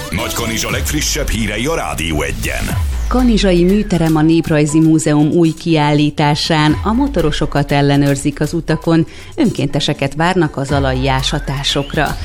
Nagykanizsa legfrissebb hírei a Rádió Egyen. Kanizsai műterem a Néprajzi Múzeum új kiállításán. A motorosokat ellenőrzik az utakon, önkénteseket várnak a zalai ásatásokra.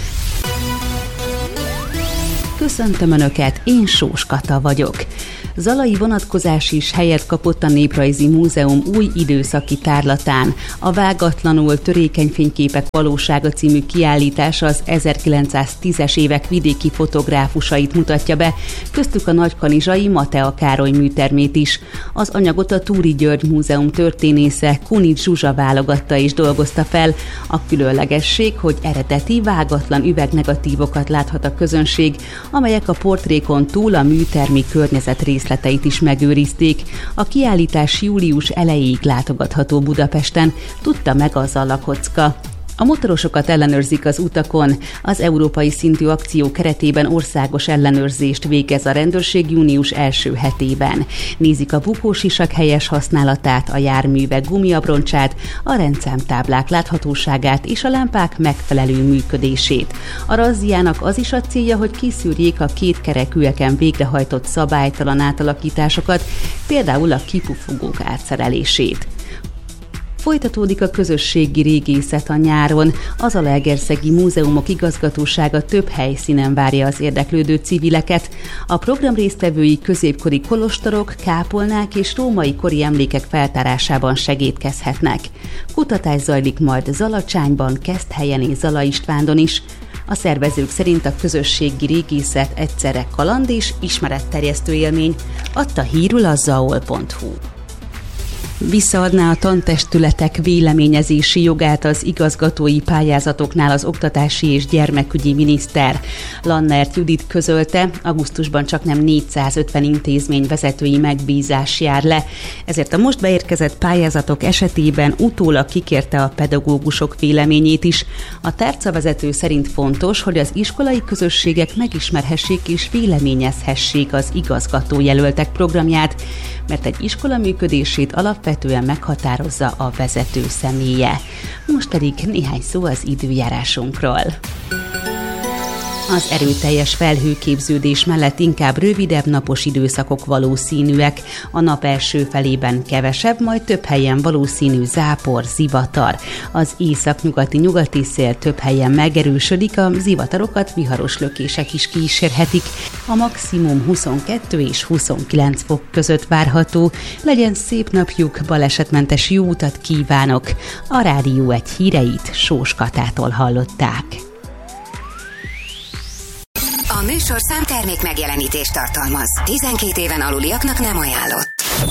Köszöntöm Önöket, én Sós Kata vagyok. Zalai vonatkozás is helyet kapott a Néprajzi Múzeum új időszaki tárlatán. A Vágatlanul törékeny fényképek valósága című kiállítás az 1910-es évek vidéki fotográfusait mutatja be, köztük a nagykanizsai Matea Károly műtermét is. Az anyagot a Túri György Múzeum történésze Kunics Zsuzsa válogatta és dolgozta fel. A különlegesség, hogy eredeti vágatlan üvegnegatívokat láthat a közönség, amelyek a portrékon túl a műtermi környezet részleteit is megőrizték. A kiállítás július elejéig látogatható Budapesten, tudta meg a Zalakocka. A motorosokat ellenőrzik az utakon. Az európai szintű akció keretében országos ellenőrzést végez a rendőrség június első hetében. Nézik a bukósisak helyes használatát, a járművek gumiabroncsát, a rendszámtáblák láthatóságát és a lámpák megfelelő működését. A razziának az is a célja, hogy kiszűrjék a kétkerekűeken végrehajtott szabálytalan átalakításokat, például a kipufogók átszerelését. Folytatódik a közösségi régészet a nyáron. Az Zalaegerszegi Múzeumok Igazgatósága több helyszínen várja az érdeklődő civileket. A program résztvevői középkori kolostorok, kápolnák és római kori emlékek feltárásában segédkezhetnek. Kutatás zajlik majd Zalacsányban, Keszthelyen és Zala Istvándon is. A szervezők szerint a közösségi régészet egyszerre kaland és ismeretterjesztő élmény, adta hírül a zaol.hu. Visszaadná a tantestületek véleményezési jogát az igazgatói pályázatoknál az oktatási és gyermekügyi miniszter. Lannert Judit közölte, augusztusban csaknem 450 intézmény vezetői megbízás jár le. Ezért a most beérkezett pályázatok esetében utólag kikérte a pedagógusok véleményét is. A tárcavezető szerint fontos, hogy az iskolai közösségek megismerhessék és véleményezhessék az igazgatójelöltek programját, mert egy iskola működését alapvetően meghatározza a vezető személye. Most pedig néhány szó az időjárásunkról. Az erőteljes felhőképződés mellett inkább rövidebb napos időszakok valószínűek. A nap első felében kevesebb, majd több helyen valószínű zápor, zivatar. Az északnyugati szél több helyen megerősödik, a zivatarokat viharos lökések is kísérhetik. A maximum 22 és 29 fok között várható. Legyen szép napjuk, balesetmentes jó utat kívánok! A Rádió Egy híreit Sós Katától hallották. A műsorszám termék megjelenítést tartalmaz. 12 éven aluliaknak nem ajánlott.